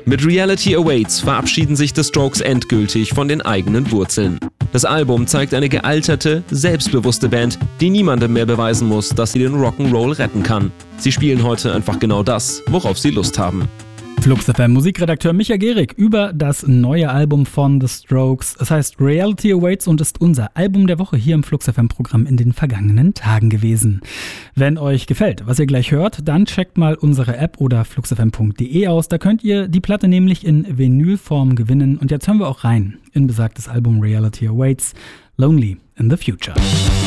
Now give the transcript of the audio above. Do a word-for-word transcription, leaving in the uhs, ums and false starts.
Mit Reality Awaits verabschieden sich The Strokes endgültig von den eigenen Wurzeln. Das Album zeigt eine gealterte, selbstbewusste Band, die niemandem mehr beweisen muss, dass sie den Rock'n'Roll retten kann. Sie spielen heute einfach genau das, worauf sie Lust haben. Flux F M Musikredakteur Micha Gehrig über das neue Album von The Strokes. Es heißt Reality Awaits und ist unser Album der Woche hier im Flux F M Programm in den vergangenen Tagen gewesen. Wenn euch gefällt, was ihr gleich hört, dann checkt mal unsere App oder fluxfm punkt de aus. Da könnt ihr die Platte nämlich in Vinylform gewinnen. Und jetzt hören wir auch rein in besagtes Album Reality Awaits, Lonely in the Future.